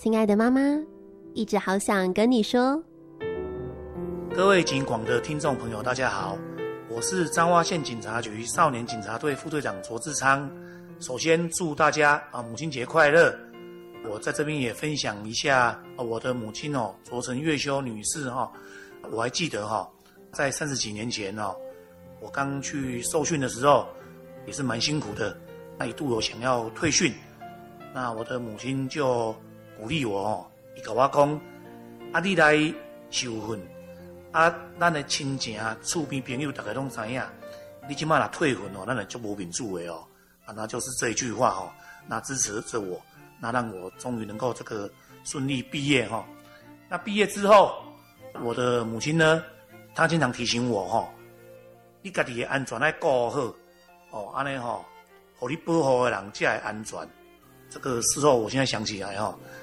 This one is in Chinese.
亲爱的妈妈，一直好想跟你说。 各位警广的听众朋友，大家好，我是彰化县警察局少年警察队副队长卓志昌。首先祝大家母亲节快乐！我在这边也分享一下我的母亲卓陈月修女士我还记得在30几年前我刚去受训的时候也是蛮辛苦的，那一度有想要退训，那我的母亲就鼓励我伊跟我讲你来受训咱的亲情厝边朋友大家拢知影，你现在若退训咱就足无面子的那就是这一句话那支持着我，那让我终于能够这个顺利毕业那毕业之后，我的母亲呢，她经常提醒我你家己的安全要顾好安尼互你保护的人才会安全。这个时候我现在想起来